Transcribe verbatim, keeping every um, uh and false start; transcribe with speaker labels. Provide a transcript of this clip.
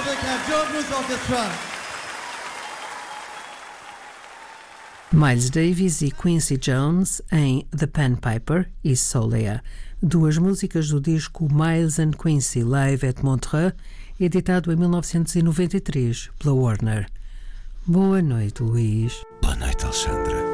Speaker 1: Public and Joe Blues Orchestra.
Speaker 2: Miles Davis e Quincy Jones em The Pen Piper e Solea, duas músicas do disco Miles and Quincy Live at Montreux, editado em mil novecentos e noventa e três pela Warner. Boa noite, Luís.
Speaker 3: Boa noite, Alexandra.